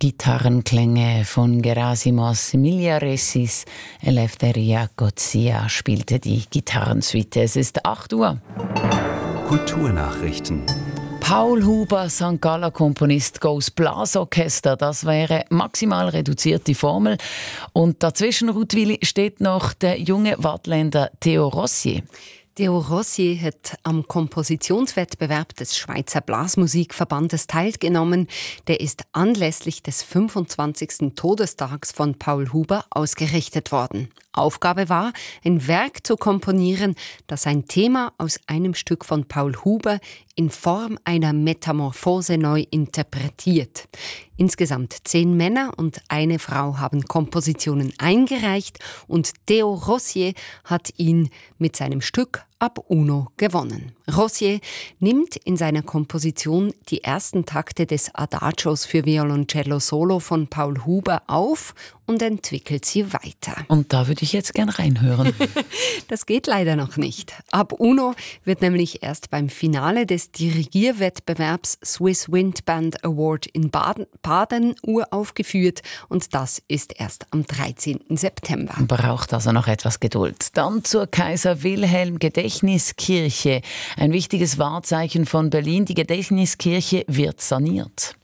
Gitarrenklänge von Gerasimos Migliaressis. Eleftheria Gozia spielte die Gitarrensuite. Es ist 8 Uhr. Kulturnachrichten. Paul Huber, St. Galler Komponist, Goes Blasorchester. Das wäre maximal reduzierte Formel. Und dazwischen, Ruth Willi, steht noch der junge Waadtländer Theo Rossier. Theo Rossier hat am Kompositionswettbewerb des Schweizer Blasmusikverbandes teilgenommen. Der ist anlässlich des 25. Todestags von Paul Huber ausgerichtet worden. Aufgabe war, ein Werk zu komponieren, das ein Thema aus einem Stück von Paul Huber in Form einer Metamorphose neu interpretiert. Insgesamt 10 Männer und eine Frau haben Kompositionen eingereicht und Theo Rossier hat ihn mit seinem Stück Ab Uno gewonnen. Rossier nimmt in seiner Komposition die ersten Takte des Adagios für Violoncello Solo von Paul Huber auf und entwickelt sie weiter. Und da würde ich jetzt gern reinhören. Das geht leider noch nicht. Ab Uno wird nämlich erst beim Finale des Dirigierwettbewerbs Swiss Wind Band Award in Baden uraufgeführt und das ist erst am 13. September. Braucht also noch etwas Geduld. Dann zur Kaiser Wilhelm Gedächtniskirche. Ein wichtiges Wahrzeichen von Berlin. Die Gedächtniskirche wird saniert.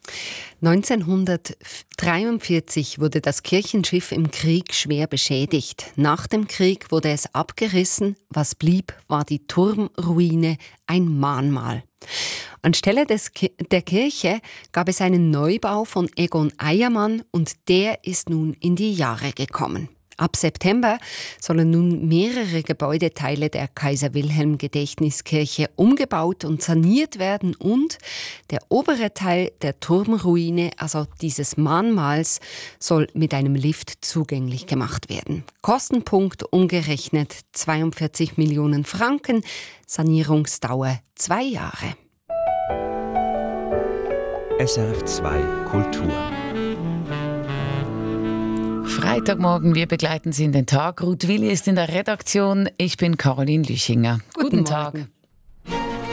1943 wurde das Kirchenschiff im Krieg schwer beschädigt. Nach dem Krieg wurde es abgerissen. Was blieb, war die Turmruine, ein Mahnmal. Anstelle der Kirche gab es einen Neubau von Egon Eiermann und der ist nun in die Jahre gekommen. Ab September sollen nun mehrere Gebäudeteile der Kaiser-Wilhelm-Gedächtniskirche umgebaut und saniert werden und der obere Teil der Turmruine, also dieses Mahnmals, soll mit einem Lift zugänglich gemacht werden. Kostenpunkt umgerechnet 42 Millionen Franken, Sanierungsdauer 2 Jahre. SRF 2 Kultur. Freitagmorgen, wir begleiten Sie in den Tag. Ruth Willi ist in der Redaktion. Ich bin Caroline Lüchinger. Guten Tag.